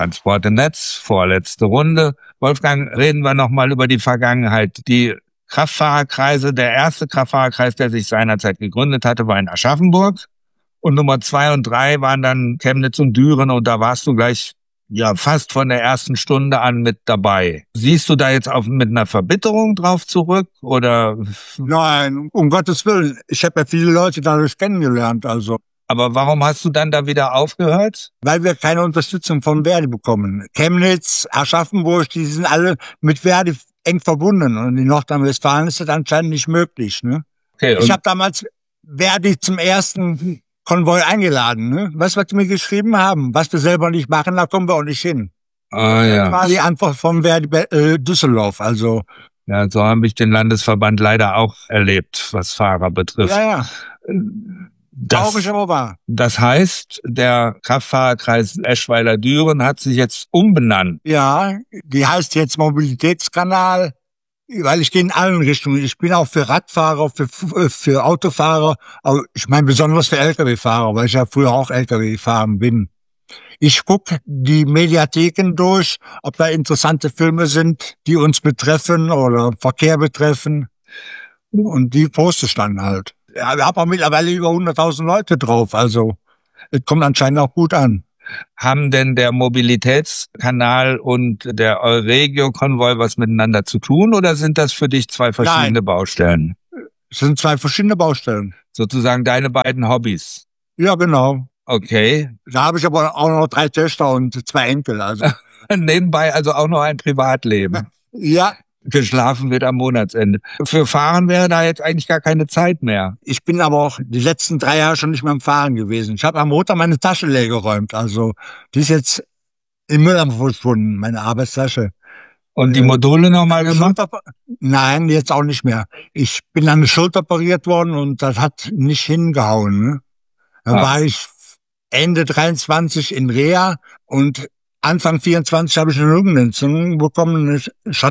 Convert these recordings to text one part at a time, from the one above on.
Transport im Netz, vorletzte Runde. Wolfgang, reden wir nochmal über die Vergangenheit. Die Kraftfahrerkreise, der erste Kraftfahrerkreis, der sich seinerzeit gegründet hatte, war in Aschaffenburg. Und Nummer 2 und 3 waren dann Chemnitz und Düren und da warst du gleich fast von der ersten Stunde an mit dabei. Siehst du da jetzt mit einer Verbitterung drauf zurück oder? Nein, um Gottes Willen. Ich habe ja viele Leute dadurch kennengelernt, also. Aber warum hast du dann da wieder aufgehört? Weil wir keine Unterstützung von Verdi bekommen. Chemnitz, Aschaffenburg, die sind alle mit Verdi eng verbunden und in Nordrhein-Westfalen ist das anscheinend nicht möglich. Ne? Okay, ich habe damals Verdi zum ersten Konvoi eingeladen. Ne? Was die mir geschrieben haben, was wir selber nicht machen, da kommen wir auch nicht hin. Ah, ja. Das war die Antwort vom Verdi Düsseldorf. Also ja, so habe ich den Landesverband leider auch erlebt, was Fahrer betrifft. Ja. Traurig, aber wahr. Das heißt, der Kraftfahrerkreis Eschweiler-Düren hat sich jetzt umbenannt. Ja, die heißt jetzt Mobilitätskanal, weil ich gehe in allen Richtungen. Ich bin auch für Radfahrer, für Autofahrer, aber ich meine besonders für Lkw-Fahrer, weil ich ja früher auch Lkw gefahren bin. Ich gucke die Mediatheken durch, ob da interessante Filme sind, die uns betreffen oder Verkehr betreffen. Und die poste ich dann halt. Ja, wir haben auch mittlerweile über 100.000 Leute drauf, also es kommt anscheinend auch gut an. Haben denn der Mobilitätskanal und der Euregio-Konvoi was miteinander zu tun oder sind das für dich zwei verschiedene Baustellen? Es sind zwei verschiedene Baustellen. Sozusagen deine beiden Hobbys? Ja, genau. Okay. Da habe ich aber auch noch 3 Töchter und 2 Enkel. Also nebenbei also auch noch ein Privatleben. Ja. Geschlafen wird am Monatsende. Für Fahren wäre da jetzt eigentlich gar keine Zeit mehr. Ich bin aber auch die letzten 3 Jahre schon nicht mehr im Fahren gewesen. Ich habe am Montag meine Tasche leer geräumt. Also die ist jetzt im Mülleimer verschwunden, meine Arbeitstasche. Und die Module nochmal gemacht? Nein, jetzt auch nicht mehr. Ich bin an der Schulter operiert worden und das hat nicht hingehauen. Ne? Da war ich Ende 23 in Reha und Anfang 24 habe ich eine Lungenentzündung bekommen, eine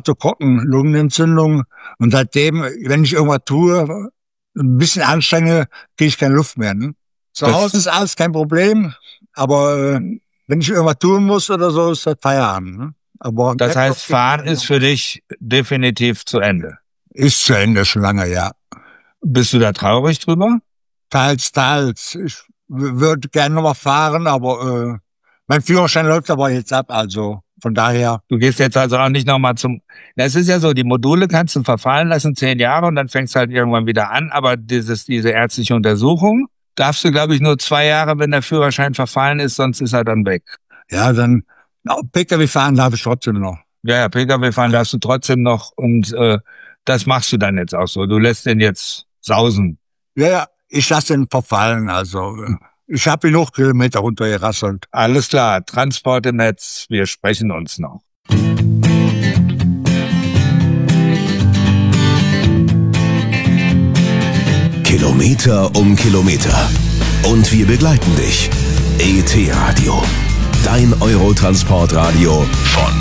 Streptokokken-Lungenentzündung. Und seitdem, wenn ich irgendwas tue, ein bisschen anstrenge, kriege ich keine Luft mehr. Ne? Zu Hause ist alles kein Problem, aber wenn ich irgendwas tun muss oder so, ist das Feierabend. Ne? Aber das heißt, Fahren ist für dich definitiv zu Ende? Ist zu Ende, schon lange, ja. Bist du da traurig drüber? Teils. Ich würde gerne noch mal fahren, aber mein Führerschein läuft aber jetzt ab, also von daher. Du gehst jetzt also auch nicht nochmal es ist ja so, die Module kannst du verfallen lassen, 10 Jahre und dann fängst du halt irgendwann wieder an, aber diese ärztliche Untersuchung darfst du, glaube ich, nur 2 Jahre, wenn der Führerschein verfallen ist, sonst ist er dann weg. Ja, dann, Pkw fahren darf ich trotzdem noch. Ja, Pkw fahren darfst du trotzdem noch und das machst du dann jetzt auch so. Du lässt den jetzt sausen. Ja, ich lasse den verfallen, also ich habe genug Kilometer runtergerasselt. Alles klar, Transport im Netz, wir sprechen uns noch. Kilometer um Kilometer. Und wir begleiten dich. ET Radio. Dein Eurotransportradio von